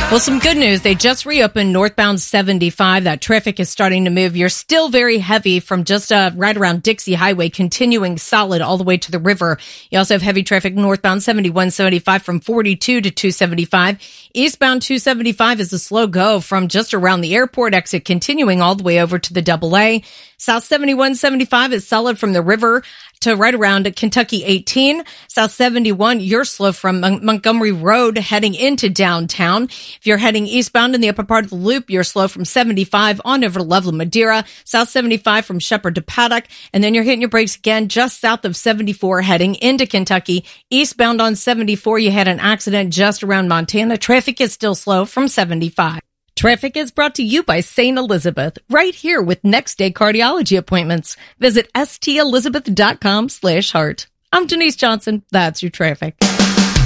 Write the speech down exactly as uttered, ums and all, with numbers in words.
Well, some good news. They just reopened northbound seventy-five. That traffic is starting to move. You're still very heavy from just uh, right around Dixie Highway, continuing solid all the way to the river. You also have heavy traffic northbound seventy-one seventy-five from forty-two to two seventy-five. Eastbound two seventy-five is a slow go from just around the airport exit, continuing all the way over to the double A. South seventy-one seventy-five is solid from the river to right around Kentucky eighteen. South seventy-one, you're slow from Mon- Montgomery Road heading into downtown. If you're heading eastbound in the upper part of the loop, you're slow from seventy-five on over to Loveland Madeira. South seventy-five from Shepherd to Paddock. And then you're hitting your brakes again just south of seventy-four heading into Kentucky. Eastbound on seventy-four, you had an accident just around Montana. Traffic is still slow from seventy-five. Traffic is brought to you by Saint Elizabeth, right here with next day cardiology appointments. Visit stelizabeth.com slash heart. I'm Denise Johnson. That's your traffic.